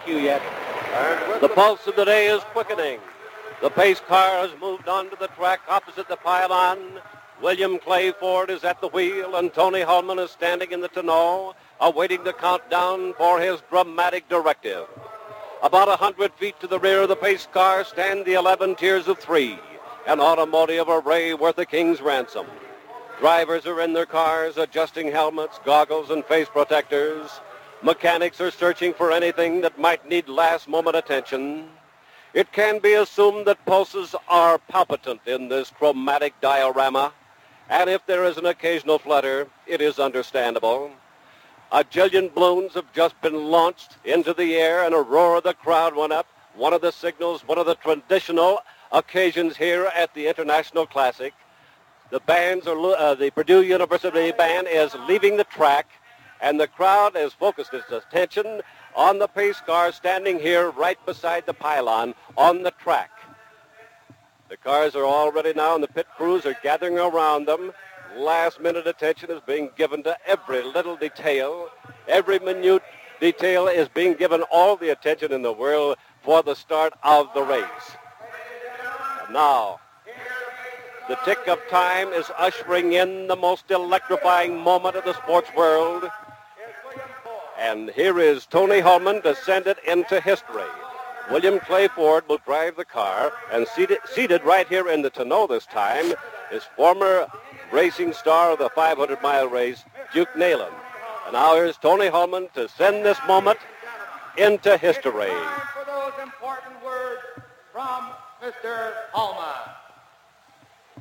you yet. The pulse of the day is quickening. The pace car has moved onto the track opposite the pylon. William Clay Ford is at the wheel, and Tony Hulman is standing in the tonneau, awaiting the countdown for his dramatic directive. About 100 feet to the rear of the pace car stand the 11 tiers of 3, an automotive array worth a king's ransom. Drivers are in their cars adjusting helmets, goggles, and face protectors. Mechanics are searching for anything that might need last-moment attention. It can be assumed that pulses are palpitant in this chromatic diorama, and if there is an occasional flutter, it is understandable. A jillion balloons have just been launched into the air, and a roar of the crowd went up. One of the signals, one of the traditional occasions here at the International Classic. The the Purdue University band is leaving the track, and the crowd has focused its attention on the pace car standing here right beside the pylon on the track. The cars are all ready now, and the pit crews are gathering around them. Last-minute attention is being given to every little detail. Every minute detail is being given all the attention in the world for the start of the race. And now, the tick of time is ushering in the most electrifying moment of the sports world. And here is Tony Hulman to send it into history. William Clay Ford will drive the car, and seated right here in the tonneau this time is former racing star of the 500-mile race, Duke Neyland. And now here's Tony Hulman to send this moment into history. Time for those important words from Mr. Hulman.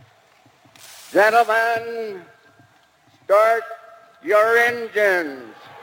Gentlemen, start your engines.